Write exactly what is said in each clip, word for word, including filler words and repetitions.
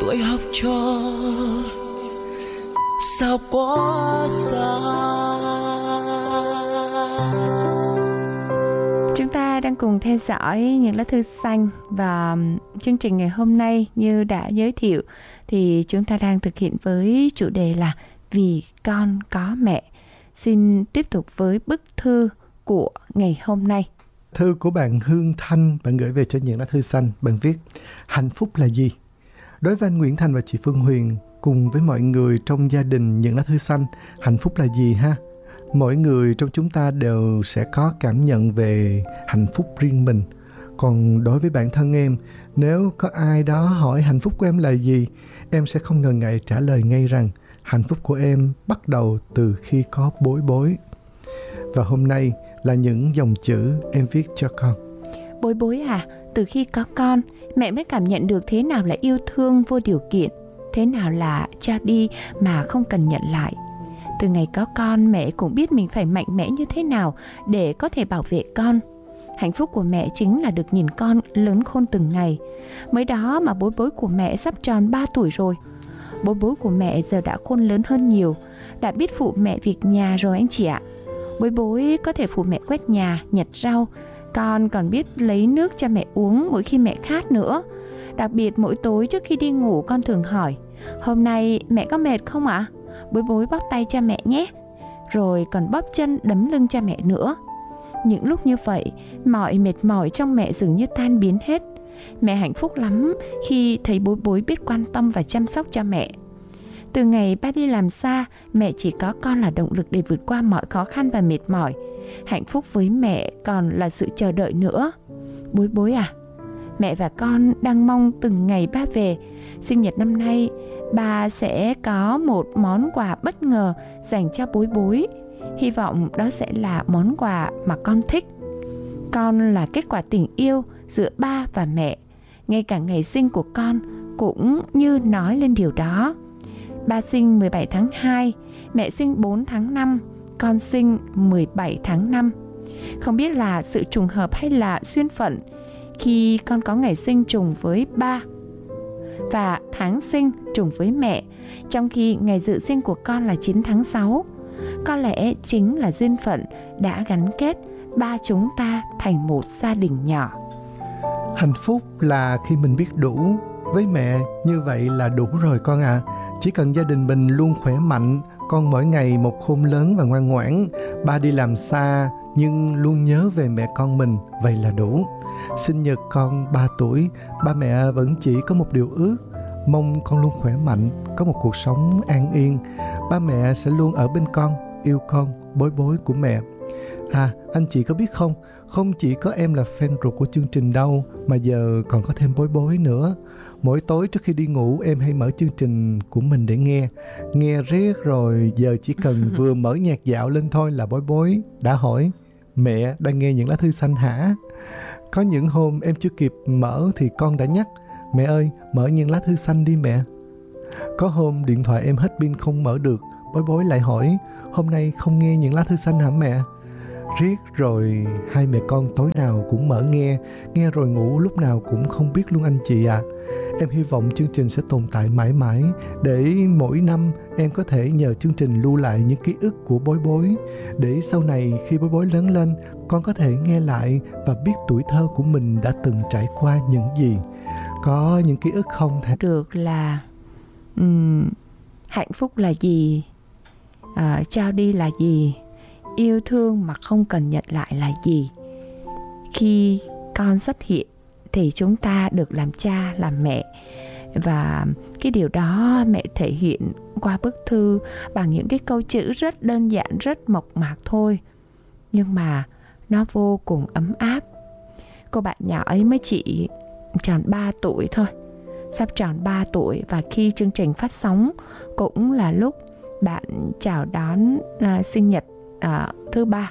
tuổi học trò sao quá xa. Chúng ta đang cùng theo dõi những lá thư xanh, và chương trình ngày hôm nay như đã giới thiệu thì chúng ta đang thực hiện với chủ đề là Vì con có mẹ. Xin tiếp tục với bức thư của ngày hôm nay. Thư của bạn Hương Thanh, bạn gửi về cho những lá thư xanh. Bạn viết: hạnh phúc là gì? Đối với anh Nguyễn Thành và chị Phương Huyền cùng với mọi người trong gia đình những lá thư xanh, hạnh phúc là gì ha? Mỗi người trong chúng ta đều sẽ có cảm nhận về hạnh phúc riêng mình. Còn đối với bản thân em, nếu có ai đó hỏi hạnh phúc của em là gì, em sẽ không ngần ngại trả lời ngay rằng hạnh phúc của em bắt đầu từ khi có bối bối. Và hôm nay là những dòng chữ em viết cho con. Bối bối à, từ khi có con, mẹ mới cảm nhận được thế nào là yêu thương vô điều kiện, thế nào là cho đi mà không cần nhận lại. Từ ngày có con, mẹ cũng biết mình phải mạnh mẽ như thế nào để có thể bảo vệ con. Hạnh phúc của mẹ chính là được nhìn con lớn khôn từng ngày. Mới đó mà bối bối của mẹ sắp tròn ba tuổi rồi. Bối bối của mẹ giờ đã khôn lớn hơn nhiều, đã biết phụ mẹ việc nhà rồi anh chị ạ. Bối bối có thể phụ mẹ quét nhà, nhặt rau. Con còn biết lấy nước cho mẹ uống mỗi khi mẹ khát nữa. Đặc biệt mỗi tối trước khi đi ngủ, con thường hỏi: hôm nay mẹ có mệt không ạ? Bối bối bóp tay cho mẹ nhé. Rồi còn bóp chân đấm lưng cho mẹ nữa. Những lúc như vậy, mọi mệt mỏi trong mẹ dường như tan biến hết. Mẹ hạnh phúc lắm khi thấy bối bối biết quan tâm và chăm sóc cho mẹ. Từ ngày ba đi làm xa, mẹ chỉ có con là động lực để vượt qua mọi khó khăn và mệt mỏi. Hạnh phúc với mẹ còn là sự chờ đợi nữa. Bối bối à, mẹ và con đang mong từng ngày ba về. Sinh nhật năm nay, ba sẽ có một món quà bất ngờ dành cho bối bối. Hy vọng đó sẽ là món quà mà con thích. Con là kết quả tình yêu giữa ba và mẹ. Ngay cả ngày sinh của con cũng như nói lên điều đó. Ba sinh mười bảy tháng hai, mẹ sinh bốn tháng năm, con sinh mười bảy tháng năm. Không biết là sự trùng hợp hay là duyên phận khi con có ngày sinh trùng với ba và tháng sinh trùng với mẹ, trong khi ngày dự sinh của con là chín tháng sáu. Có lẽ chính là duyên phận đã gắn kết ba chúng ta thành một gia đình nhỏ. Hạnh phúc là khi mình biết đủ. Với mẹ như vậy là đủ rồi con ạ. À. Chỉ cần gia đình mình luôn khỏe mạnh, con mỗi ngày một khôn lớn và ngoan ngoãn. Ba đi làm xa nhưng luôn nhớ về mẹ con mình, vậy là đủ. Sinh nhật con ba tuổi, ba mẹ vẫn chỉ có một điều ước: mong con luôn khỏe mạnh, có một cuộc sống an yên. Ba mẹ sẽ luôn ở bên con, yêu con, bối bối của mẹ. À, anh chị có biết không, không chỉ có em là fan ruột của chương trình đâu, mà giờ còn có thêm bối bối nữa. Mỗi tối trước khi đi ngủ, em hay mở chương trình của mình để nghe. Nghe riết rồi giờ chỉ cần vừa mở nhạc dạo lên thôi là bối bối đã hỏi: mẹ đang nghe những lá thư xanh hả? Có những hôm em chưa kịp mở thì con đã nhắc: mẹ ơi, mở những lá thư xanh đi mẹ. Có hôm điện thoại em hết pin không mở được, bối bối lại hỏi: hôm nay không nghe những lá thư xanh hả mẹ? Riết rồi hai mẹ con tối nào cũng mở nghe, nghe rồi ngủ lúc nào cũng không biết luôn anh chị ạ. À. Em hy vọng chương trình sẽ tồn tại mãi mãi, để mỗi năm em có thể nhờ chương trình lưu lại những ký ức của bối bối, để sau này khi bối bối lớn lên, con có thể nghe lại và biết tuổi thơ của mình đã từng trải qua những gì. Có những ký ức không thể được là um, hạnh phúc là gì, à, trao đi là gì, yêu thương mà không cần nhận lại là gì. Khi con xuất hiện thì chúng ta được làm cha, làm mẹ. Và cái điều đó mẹ thể hiện qua bức thư bằng những cái câu chữ rất đơn giản, rất mộc mạc thôi. Nhưng mà nó vô cùng ấm áp. Cô bạn nhỏ ấy mới chỉ tròn ba tuổi thôi, sắp tròn ba tuổi. Và khi chương trình phát sóng cũng là lúc bạn chào đón uh, sinh nhật uh, thứ ba.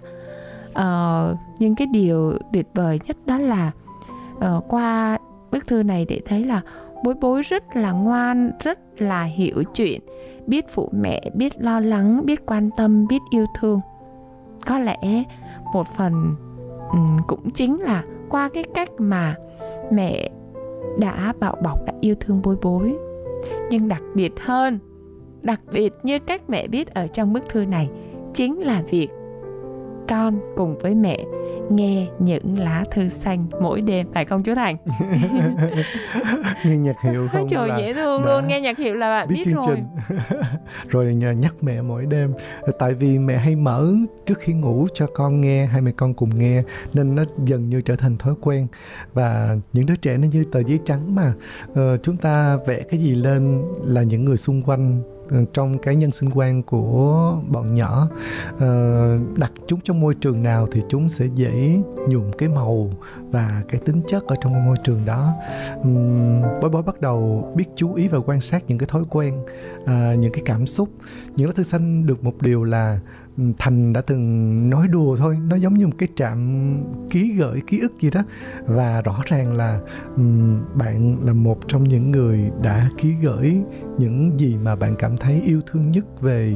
uh, Nhưng cái điều tuyệt vời nhất đó là uh, qua bức thư này để thấy là bối bối rất là ngoan, rất là hiểu chuyện, biết phụ mẹ, biết lo lắng, biết quan tâm, biết yêu thương. Có lẽ một phần um, cũng chính là qua cái cách mà mẹ đã bảo bọc, đã yêu thương bối bối. Nhưng đặc biệt hơn, đặc biệt như các mẹ biết ở trong bức thư này, chính là việc con cùng với mẹ nghe những lá thư xanh mỗi đêm, phải không chú Thành? Nghe nhạc hiệu không? Trời, là dễ thương đã luôn, nghe nhạc hiệu là bạn biết, biết chương rồi. trình. Rồi nhắc mẹ mỗi đêm. Tại vì mẹ hay mở trước khi ngủ cho con nghe, hai mẹ con cùng nghe, nên nó dần như trở thành thói quen. Và những đứa trẻ nó như tờ giấy trắng mà, ờ, chúng ta vẽ cái gì lên là những người xung quanh trong cái nhân sinh quan của bọn nhỏ, uh, đặt chúng trong môi trường nào thì chúng sẽ dễ nhuộm cái màu và cái tính chất ở trong môi trường đó. um, Bói bói bắt đầu biết chú ý và quan sát những cái thói quen, uh, những cái cảm xúc. Những lá thư xanh được một điều là Thành đã từng nói đùa thôi, nó giống như một cái trạm ký gửi ký ức gì đó. Và rõ ràng là um, bạn là một trong những người đã ký gửi những gì mà bạn cảm thấy yêu thương nhất về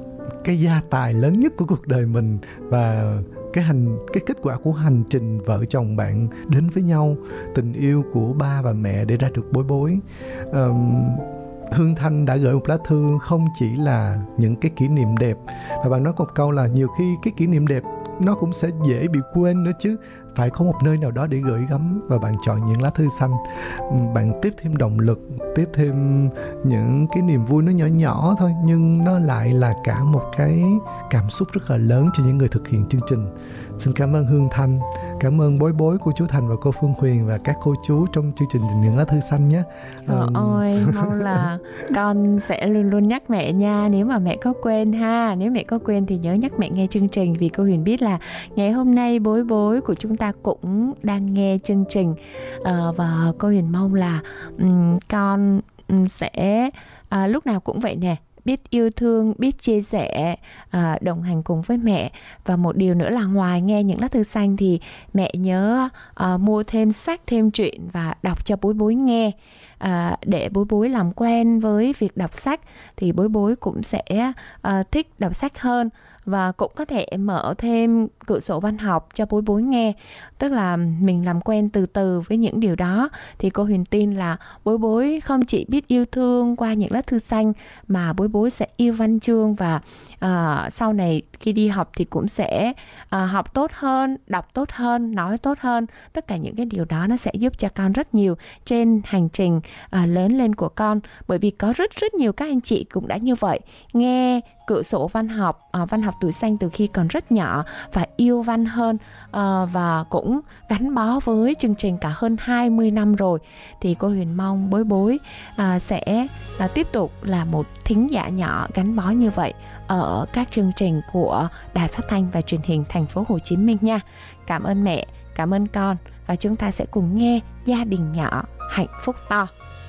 cái gia tài lớn nhất của cuộc đời mình, và cái hành cái kết quả của hành trình vợ chồng bạn đến với nhau, tình yêu của ba và mẹ để ra được Bối Bối. um, Hương Thanh đã gửi một lá thư không chỉ là những cái kỷ niệm đẹp, và bạn nói một câu là nhiều khi cái kỷ niệm đẹp nó cũng sẽ dễ bị quên nữa chứ, phải có một nơi nào đó để gửi gắm. Và bạn chọn những lá thư xanh, bạn tiếp thêm động lực, tiếp thêm những cái niềm vui nó nhỏ nhỏ thôi, nhưng nó lại là cả một cái cảm xúc rất là lớn cho những người thực hiện chương trình. Xin cảm ơn Hương Thanh, cảm ơn Bối Bối của chú Thành và cô Phương Huyền và các cô chú trong chương trình Những Lá Thư Xanh nhé. Trời um... ơi, mong là con sẽ luôn luôn nhắc mẹ nha, nếu mà mẹ có quên ha. Nếu mẹ có quên thì nhớ nhắc mẹ nghe chương trình, vì cô Huyền biết là ngày hôm nay Bối Bối của chúng ta cũng đang nghe chương trình. uh, Và cô Huyền mong là um, con um, sẽ uh, lúc nào cũng vậy nè, biết yêu thương, biết chia sẻ, à, đồng hành cùng với mẹ. Và một điều nữa là ngoài nghe những lá thư xanh thì mẹ nhớ à, mua thêm sách, thêm truyện và đọc cho Bối Bối nghe. À, để Bối Bối làm quen với việc đọc sách thì Bối Bối cũng sẽ à, thích đọc sách hơn. Và cũng có thể mở thêm cửa sổ văn học cho Bối Bối nghe. Tức là mình làm quen từ từ với những điều đó, thì cô Huyền tin là Bối Bối không chỉ biết yêu thương qua những lá thư xanh, mà Bối Bối sẽ yêu văn chương. Và uh, sau này khi đi học thì cũng sẽ uh, học tốt hơn, đọc tốt hơn, nói tốt hơn. Tất cả những cái điều đó nó sẽ giúp cho con rất nhiều trên hành trình uh, lớn lên của con. Bởi vì có rất rất nhiều các anh chị cũng đã như vậy, nghe cửa sổ văn học, uh, văn học tuổi xanh từ khi còn rất nhỏ và yêu văn hơn, uh, và cũng gắn bó với chương trình cả hơn hai mươi năm rồi. Thì cô Huyền mong Bối Bối uh, sẽ uh, tiếp tục là một thính giả nhỏ gắn bó như vậy ở các chương trình của Đài Phát thanh và Truyền hình Thành phố Hồ Chí Minh nha. Cảm ơn mẹ, cảm ơn con, và chúng ta sẽ cùng nghe Gia đình nhỏ hạnh phúc to.